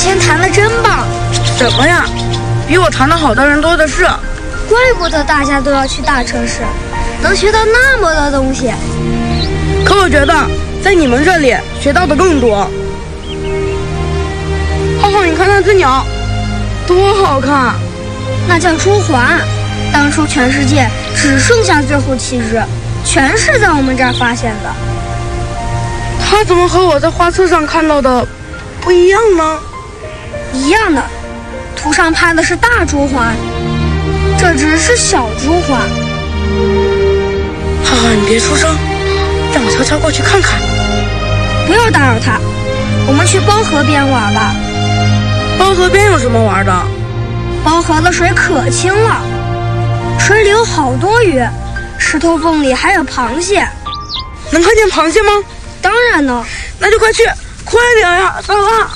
前弹得真棒。 怎么呀？比我弹得好的人多的是。 怪不得大家都要去大城市，能学到那么多东西。 可我觉得在你们这里学到的更多。浩浩，你看那只鸟，多好看！ 那叫朱鹮，当初全世界只剩下最后7只，全是在我们这儿发现的。 它怎么和我在画册上看到的不一样呢？ 一样的，图上拍的是大朱鹮，这只是小朱鹮。 浩浩，你别出声，让我悄悄过去看看。 不要打扰他，我们去包河边玩吧。 包河边有什么玩的？ 包河的水可清了，水里有好多鱼，石头缝里还有螃蟹。 能看见螃蟹吗？ 当然呢。 那就快去，快点呀，莎拉！